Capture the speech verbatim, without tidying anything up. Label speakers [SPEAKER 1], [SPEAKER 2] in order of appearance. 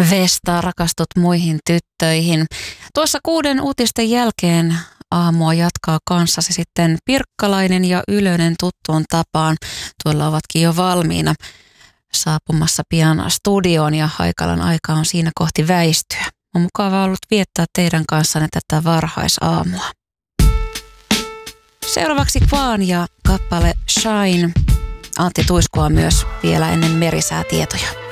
[SPEAKER 1] Vesta, rakastut muihin tyttöihin. Tuossa kuuden uutisten jälkeen aamua jatkaa kanssasi sitten Pirkkalainen ja Ylönen tuttuun tapaan. Tuolla ovatkin jo valmiina saapumassa pian studioon ja Haikalan aika on siinä kohti väistyä. On mukava ollut viettää teidän kanssanne tätä varhaisaamua. Seuraavaksi Kvaan ja kappale Shine. Antti Tuiskua myös vielä ennen merisäätietoja.